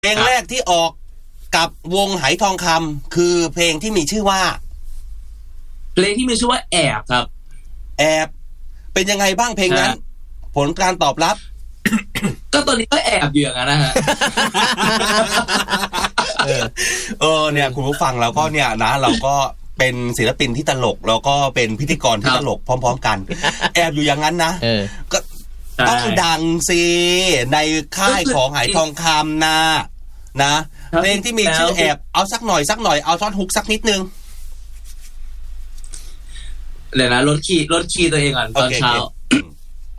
เพลงแรกที่ออกกับวงไหทองคำคือเพลงที่มีชื่อว่าเพลงที่มีชื่อว่าแอบครับแอบเป็นยังไงบ้างเพลงนั้นผลการตอบรับก็ตอนนี้ก็แอบอยู่อย่างนั้นนะฮะเนี่ยคุณผู้ฟังแล้วก็เนี่ยนะเราก็เป็นศิลปินที่ตลกแล้วก็เป็นพิธีกรที่ตลกพร้อมๆกันแอบอยู่อย่างนั้นนะก็ต้องดังสิในค่ายของไหทองคำนะเพลงที่มีชื่อแอบเอาสักหน่อยเอาท่อนฮุกสักนิดนึงเดี๋ยวนะลดคีย์ตัวเองก่อนตอนเช้า